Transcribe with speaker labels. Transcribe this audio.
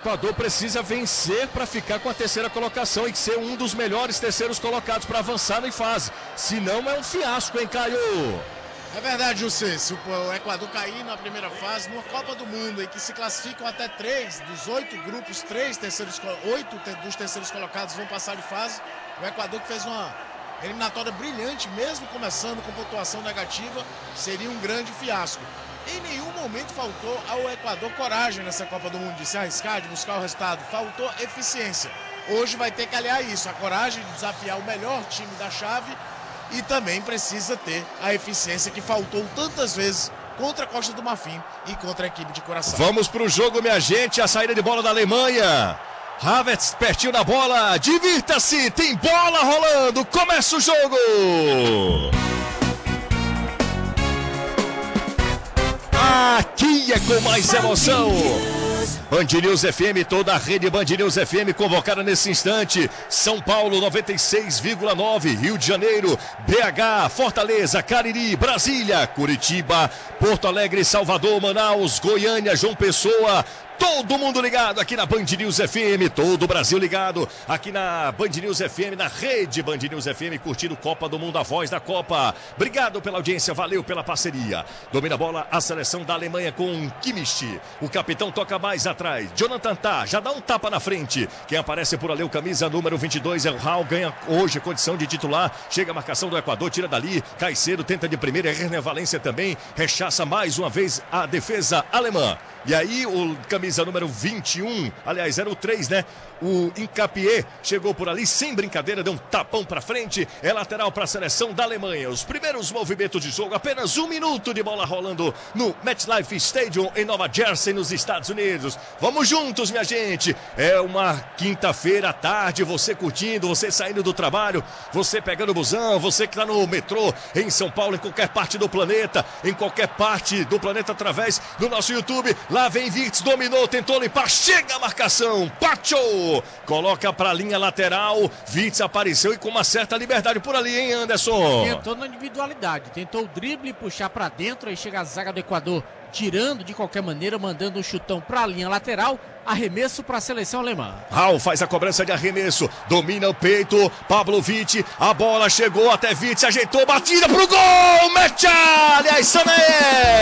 Speaker 1: Equador precisa vencer para ficar com a terceira colocação e ser um dos melhores terceiros colocados para avançar na fase. Senão é um fiasco, hein, Caio?
Speaker 2: É verdade, José. Se o Equador cair na primeira fase, numa Copa do Mundo, em que se classificam até 3 dos 8 grupos, 8 dos terceiros colocados vão passar de fase. O Equador, que fez uma eliminatória brilhante, mesmo começando com pontuação negativa, seria um grande fiasco. Em nenhum momento faltou ao Equador coragem nessa Copa do Mundo, de se arriscar, de buscar o resultado. Faltou eficiência. Hoje vai ter que aliar isso, a coragem de desafiar o melhor time da chave e também precisa ter a eficiência que faltou tantas vezes contra a Costa do Marfim e contra a equipe de Curaçao.
Speaker 1: Vamos pro jogo, minha gente, a saída de bola da Alemanha. Havertz pertinho da bola, divirta-se, tem bola rolando, começa o jogo! Aqui é com mais emoção. Band News FM, toda a rede Band News FM convocada nesse instante. São Paulo 96,9, Rio de Janeiro, BH, Fortaleza, Cariri, Brasília, Curitiba, Porto Alegre, Salvador, Manaus, Goiânia, João Pessoa. Todo mundo ligado aqui na Band News FM, todo o Brasil ligado aqui na Band News FM, na rede Band News FM, curtindo Copa do Mundo, a voz da Copa. Obrigado pela audiência, valeu pela parceria. Domina a bola a seleção da Alemanha com Kimmich. O capitão toca mais atrás. Jonathan Tah já dá um tapa na frente. Quem aparece por ali, o camisa número 22 é o Raul, ganha hoje a condição de titular. Chega a marcação do Equador, tira dali. Caicedo tenta de primeira, Herner Valência também. Rechaça mais uma vez a defesa alemã. E aí o camisa número 21, aliás, era o 3, né? O Hincapié chegou por ali sem brincadeira, deu um tapão pra frente. É lateral para a seleção da Alemanha. Os primeiros movimentos de jogo, apenas 1 minuto de bola rolando no MetLife Stadium em Nova Jersey, nos Estados Unidos. Vamos juntos, minha gente. É uma quinta-feira à tarde, você curtindo, você saindo do trabalho, você pegando o busão, você que tá no metrô em São Paulo, em qualquer parte do planeta, através do nosso YouTube. Lá vem Wirtz, dominou, tentou limpar, chega a marcação, Pacho! Coloca pra linha lateral, Wirtz apareceu e com uma certa liberdade por ali, hein, Anderson?
Speaker 3: Tentou na individualidade, tentou o drible, puxar pra dentro, aí chega a zaga do Equador, tirando de qualquer maneira, mandando um chutão pra linha lateral, arremesso pra seleção alemã.
Speaker 1: Raul faz a cobrança de arremesso, domina o peito, Pavlovic, a bola chegou até Wirtz, ajeitou, batida pro gol, Mecha! Aliás, Sané!